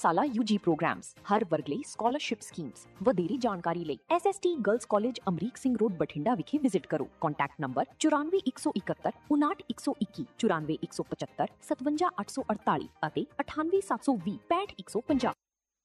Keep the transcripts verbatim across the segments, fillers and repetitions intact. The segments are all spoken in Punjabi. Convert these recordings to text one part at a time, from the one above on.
ਸਾਲਾ ਯੂ ਜੀ ਪ੍ਰੋਗਰਾਮਸ, ਹਰ ਵਰਗ ਲਈ ਸਕਾਲਰਸ਼ਿਪ ਸਕੀਮਸ। ਵਧੇਰੀ ਜਾਣਕਾਰੀ ਲਈ S S T girls college Amrik Singh road Bathinda ਵਿਖੇ ਵਿਜ਼ਿਟ ਕਰੋ। ਕੰਟੈਕਟ ਨੰਬਰ ਚੁਰਾਨਵੇਂ ਇੱਕ ਸੌ ਇਕਹੱਤਰ ਉਨਾਹਠ ਇੱਕ ਸੌ ਇੱਕੀ, ਚੁਰਾਨਵੇਂ ਇੱਕ ਸੌ ਪਚੱਤਰ ਸਤਵੰਜਾ ਅੱਠ ਸੌ ਅੜਤਾਲੀ ਅਤੇ ਅਠਾਨਵੇਂ ਸੱਤ ਸੌ ਵੀਹ ਪੈਂਹਠ ਇੱਕ ਸੌ ਪੰਜਾਹ।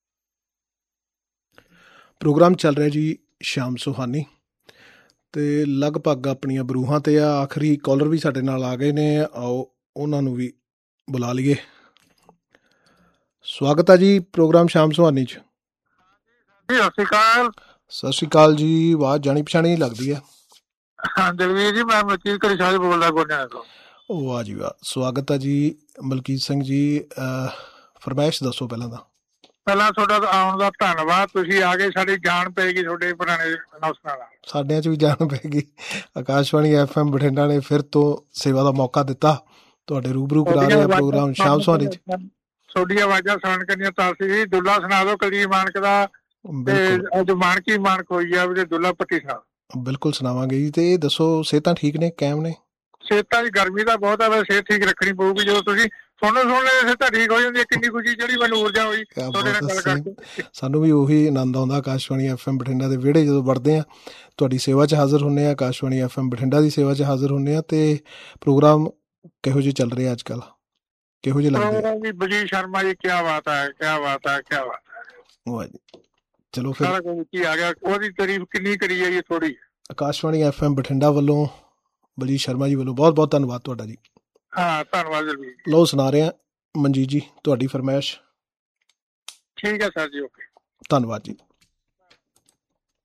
ਪ੍ਰੋਗਰਾਮ ਚੱਲ ਰਿਹਾ ਜੀ ਸ਼ਾਮ ਸੁਹਾਨੀ ਤੇ ਲਗਭਗ ਆਪਣੀਆਂ ਬਰੂਹਾਂ ਤੇ ਆ। ਆਖਰੀ ਕਾਲਰ ਵੀ ਸਾਡੇ ਨਾਲ ਆ ਗਏ ਨੇ, ਆਓ ਉਹਨਾਂ ਨੂੰ ਵੀ ਬੁਲਾ ਲਈਏ। ਸਵਾਗਤ ਹੈ ਜੀ ਪ੍ਰੋਗਰਾਮ ਸ਼ਾਮ ਸੁਹਾਨੀ 'ਚ। ਸਤਿ ਸ਼੍ਰੀ ਅਕਾਲ। ਸਤਿ ਸ਼੍ਰੀ ਅਕਾਲ ਜੀ। ਆਵਾਜ਼ ਜਾਣੀ ਪਛਾਣੀ ਲੱਗਦੀ ਹੈ। ਹਾਂ ਦਲਵੀਰ ਜੀ, ਮੈਂ ਮਲਕੀਤ ਕਰਿਸ਼ਾਲੀ ਬੋਲਦਾ ਗੋਡਿਆਂ ਤੋਂ। ਵਾਹ ਜੀ ਵਾਹ, ਸਵਾਗਤ ਹੈ ਜੀ ਮਲਕੀਤ ਸਿੰਘ ਜੀ। ਫਰਮਾਇਸ਼ ਦੱਸੋ ਪਹਿਲਾਂ ਤਾਂ। ਪਹਿਲਾਂ ਤੁਹਾਡਾ ਆਉਣ ਦਾ ਧੰਨਵਾਦ, ਤੁਸੀਂ ਆ ਗਏ, ਸਾਡੀ ਜਾਨ ਪਏਗੀ ਤੁਹਾਡੇ ਪੁਰਾਣੇ ਨੌਸਕਾਂ ਨਾਲ। ਸਾਡਿਆਂ 'ਚ ਵੀ ਜਾਨ ਪਏਗੀ। ਆਕਾਸ਼ਵਾਣੀ ਐਫ ਐਮ ਬਠਿੰਡਾ ਨੇ ਫਿਰ ਤੋਂ ਸੇਵਾ ਦਾ ਮੌਕਾ ਦਿੱਤਾ, ਤੁਹਾਡੇ ਰੂਬਰੂ ਕਰਾ ਰਿਹਾ ਪ੍ਰੋਗਰਾਮ ਸ਼ਾਮ ਸੁਹਾਨੀ 'ਚ। ਤੁਹਾਡੀਆਂ ਆਵਾਜ਼ਾਂ ਸੁਣ ਕਰੀਆਂ ਤਾਂ ਸੀ। ਦੁੱਲਾ ਸੁਣਾ ਦਿਓ ਕੁਲਦੀਪ ਮਾਨਕ ਦਾ, ਤੇ ਅੱਜ ਮਾਨਕੀ ਮਾਨਕ ਹੋਈ ਆ ਵੀ ਦੁੱਲਾ ਪੱਟੀ ਸੁਣਾ। ਬਿਲਕੁਲ ਸੁਣਾਵਾਂਗੇ ਜੀ। ਤੇ ਇਹ ਦੱਸੋ, ਸਿਹਤਾਂ ਠੀਕ ਨੇ, ਕਾਇਮ ਨੇ? ਸਿਹਤਾਂ ਦੀ ਗਰਮੀ ਦਾ ਬਹੁਤ ਆ, ਸਿਹਤ ਠੀਕ ਰੱਖਣੀ ਪਊਗੀ। ਜਦੋਂ ਤੁਸੀਂ ਸੁਣੋ ਸੁਣ ਲੈ ਸਿਹਤਾਂ ਠੀਕ ਹੋ ਜਾਂਦੀ ਹੈ। ਕਿੰਨੀ ਖੁਸ਼ੀ ਜਿਹੜੀ ਮੈਨੂੰ ਊਰਜਾ ਹੋਈ ਤੁਹਾਡੇ ਨਾਲ ਗੱਲ ਕਰਕੇ। ਸਾਨੂੰ ਵੀ ਉਹੀ ਆਨੰਦ ਆਉਂਦਾ ਆਕਾਸ਼ਵਾਣੀ ਐਫ ਐਮ ਬਠਿੰਡਾ ਦੇ ਵਿਹੜੇ ਜਦੋਂ ਵੜਦੇ ਹਾਂ, ਤੁਹਾਡੀ ਸੇਵਾ 'ਚ ਹਾਜ਼ਰ ਹੁੰਦੇ ਹਾਂ, ਆਕਾਸ਼ਵਾਣੀ ਐਫ ਐਮ ਬਠਿੰਡਾ ਦੀ ਸੇਵਾ 'ਚ ਹਾਜ਼ਰ ਹੁੰਦੇ ਹਾਂ। ਤੇ ਪ੍ਰੋਗਰਾਮ ਕਿਹੋ ਜਿਹੇ ਚੱਲ ਰਹੇ ਅੱਜ ਕੱਲ੍ਹ, ਕਿਹੋ ਜਿਹੇ ਲੱਗਦੇ ਆ? ਬਲਜੀਤ ਸ਼ਰਮਾ ਜੀ, ਕਿਆ ਬਾਤ ਹੈ, ਕਿਆ ਬਾਤ ਹੈ, ਕਿਆ ਬਾਤ ਹੈ। ਵਾਹ ਜੀ, ਚਲੋ ਫਿਰ ਸਾਰਾ ਕੁਝ ਕੀ ਆ ਗਿਆ, ਉਹਦੀ ਤਾਰੀਫ ਕਿੰਨੀ ਕਰੀ ਜਾਈਏ ਥੋੜੀ। ਆਕਾਸ਼ਵਾਣੀ ਐਫ ਐਮ ਬਠਿੰਡਾ ਵੱਲੋਂ ਬਲਜੀਤ ਸ਼ਰਮਾ ਜੀ ਵੱਲੋਂ ਬਹੁਤ ਬਹੁਤ ਧੰਨਵਾਦ ਤੁਹਾਡਾ ਜੀ। ਹਾਂ ਧੰਨਵਾਦ ਜੀ। ਲਓ ਸੁਣਾ ਰਿਹਾ ਮਨਜੀਤ ਜੀ ਤੁਹਾਡੀ ਫਰਮਾਇਸ਼। ਠੀਕ ਹੈ ਸਰ ਜੀ, ਓਕੇ, ਧੰਨਵਾਦ ਜੀ।